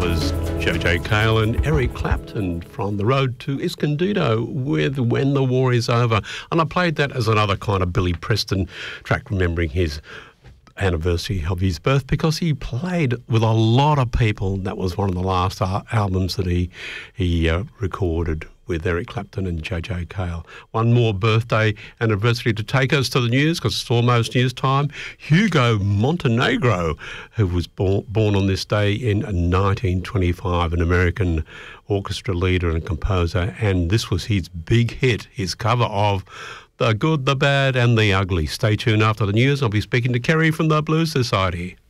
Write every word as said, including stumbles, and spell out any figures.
was J J Cale and Eric Clapton from The Road to Escondido with When the War Is Over. And I played that as another kind of Billy Preston track, remembering his anniversary of his birth, because he played with a lot of people. That was one of the last uh, albums that he, he uh, recorded with Eric Clapton and J J Cale. One more birthday anniversary to take us to the news, because it's almost news time. Hugo Montenegro, who was born, born on this day in nineteen twenty-five, an American orchestra leader and composer, and this was his big hit, his cover of The Good, the Bad and the Ugly. Stay tuned after the news. I'll be speaking to Kerry from the Blues Society.